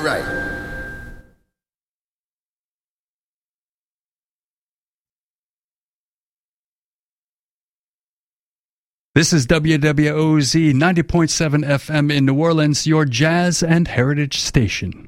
right. This is WWOZ 90.7 FM in New Orleans, your jazz and heritage station.